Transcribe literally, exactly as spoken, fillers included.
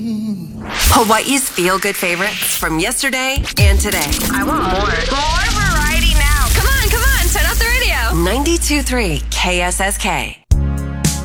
Hawaii's feel-good favorites from yesterday and today. I want more. More variety now. Come on, come on, turn up the radio. ninety-two point three K S S K.